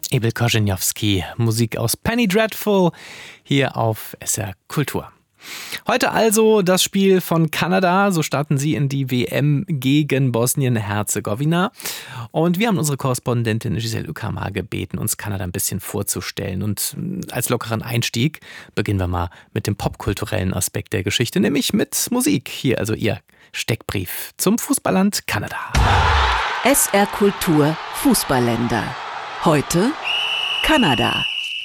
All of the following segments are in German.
Emil Korzeniowski, Musik aus Penny Dreadful, hier auf SR Kultur. Heute also das Spiel von Kanada, so starten sie in die WM gegen Bosnien-Herzegowina. Und wir haben unsere Korrespondentin Giselle Uckhammer gebeten, uns Kanada ein bisschen vorzustellen. Und als lockeren Einstieg beginnen wir mal mit dem popkulturellen Aspekt der Geschichte, nämlich mit Musik. Hier also Ihr Steckbrief zum Fußballland Kanada. SR Kultur Fußballländer. Heute Kanada.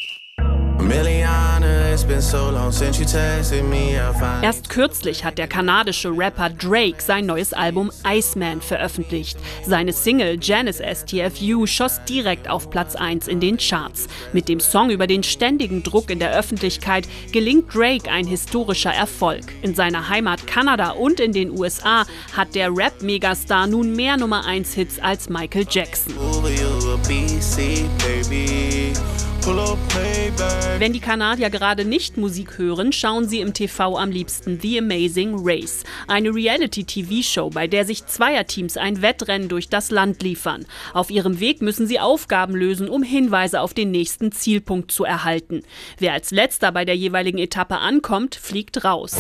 Erst kürzlich hat der kanadische Rapper Drake sein neues Album Iceman veröffentlicht. Seine Single Janice STFU schoss direkt auf Platz 1 in den Charts. Mit dem Song über den ständigen Druck in der Öffentlichkeit gelingt Drake ein historischer Erfolg. In seiner Heimat Kanada und in den USA hat der Rap-Megastar nun mehr Nummer-1-Hits als Michael Jackson. Wenn die Kanadier gerade nicht Musik hören, schauen sie im TV am liebsten The Amazing Race. Eine Reality-TV-Show, bei der sich Zweierteams ein Wettrennen durch das Land liefern. Auf ihrem Weg müssen sie Aufgaben lösen, um Hinweise auf den nächsten Zielpunkt zu erhalten. Wer als Letzter bei der jeweiligen Etappe ankommt, fliegt raus.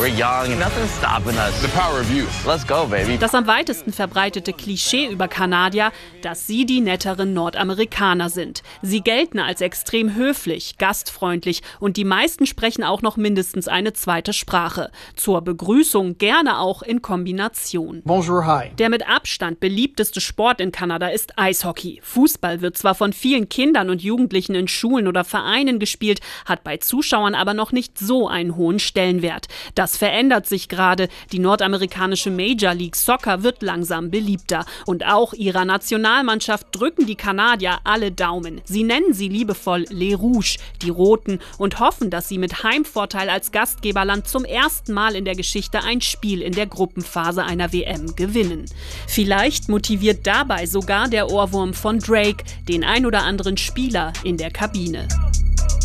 Das am weitesten verbreitete Klischee über Kanadier, dass sie die netteren Nordamerikaner sind. Sie gelten als extrem höflich, gastfreundlich und die meisten sprechen auch noch mindestens eine zweite Sprache. Zur Begrüßung gerne auch in Kombination. Bonjour, hi. Der mit Abstand beliebteste Sport in Kanada ist Eishockey. Fußball wird zwar von vielen Kindern und Jugendlichen in Schulen oder Vereinen gespielt, hat bei Zuschauern aber noch nicht so einen hohen Stellenwert. Das verändert sich gerade. Die nordamerikanische Major League Soccer wird langsam beliebter. Und auch ihrer Nationalmannschaft drücken die Kanadier alle Daumen. Sie nennen sie liebevoll Les Rouges, die Roten, und hoffen, dass sie mit Heimvorteil als Gastgeberland zum ersten Mal in der Geschichte ein Spiel in der Gruppenphase einer WM gewinnen. Vielleicht motiviert dabei sogar der Ohrwurm von Drake den ein oder anderen Spieler in der Kabine.